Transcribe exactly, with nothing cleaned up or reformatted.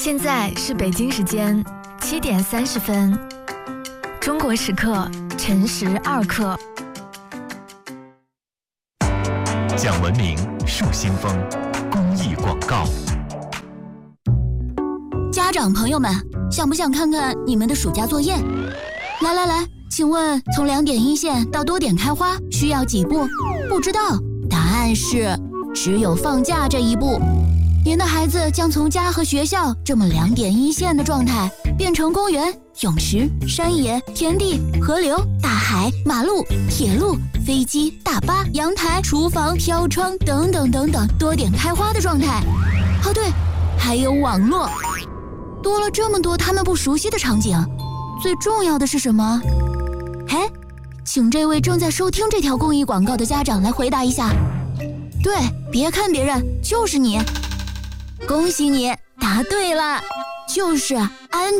现在是北京时间七点三十分，中国时刻晨时二刻。 讲文明树新风，公益广告。 家长朋友们，想不想看看你们的暑假作业？来来来，请问从两点一线到多点开花需要几步？不知道，答案是只有放假这一步。您的孩子将从家和学校这么两点一线的状态，变成公园、泳池、山野、田地、河流、大海、马路、铁路、飞机、大巴、阳台、厨房、飘窗等等等等多点开花的状态。哦对，还有网络。多了这么多他们不熟悉的场景，最重要的是什么？哎，请这位正在收听这条公益广告的家长来回答一下。对，别看别人，就是你。恭喜你答对了，就是安